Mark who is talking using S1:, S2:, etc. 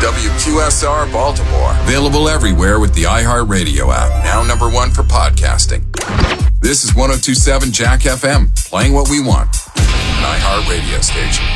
S1: WQSR Baltimore. Available everywhere with the iHeartRadio app. Now number one for podcasting. This is 102.7 Jack FM. Playing what we want. An iHeartRadio station.